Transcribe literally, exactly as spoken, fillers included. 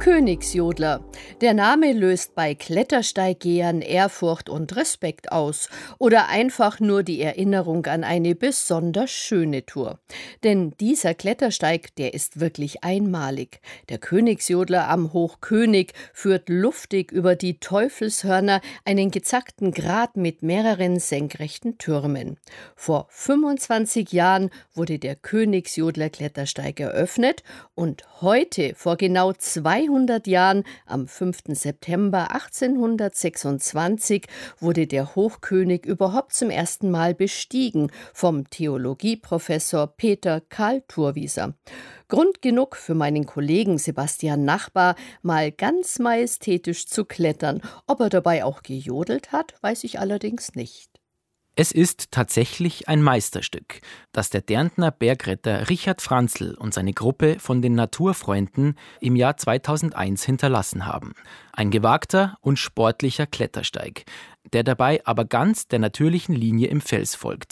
Königsjodler. Der Name löst bei Klettersteiggehern Ehrfurcht und Respekt aus oder einfach nur die Erinnerung an eine besonders schöne Tour. Denn dieser Klettersteig, der ist wirklich einmalig. Der Königsjodler am Hochkönig führt luftig über die Teufelshörner, einen gezackten Grat mit mehreren senkrechten Türmen. Vor fünfundzwanzig Jahren wurde der Königsjodler Klettersteig eröffnet und heute, vor genau zweihundert Jahren, am fünften September achtzehnhundertsechsundzwanzig, wurde der Hochkönig überhaupt zum ersten Mal bestiegen vom Theologieprofessor Peter Karl Thurwieser. Grund genug für meinen Kollegen Sebastian Nachbar, mal ganz majestätisch zu klettern. Ob er dabei auch gejodelt hat, weiß ich allerdings nicht. Es ist tatsächlich ein Meisterstück, das der Derntner Bergretter Richard Franzl und seine Gruppe von den Naturfreunden im Jahr zweitausendeins hinterlassen haben. Ein gewagter und sportlicher Klettersteig, der dabei aber ganz der natürlichen Linie im Fels folgt.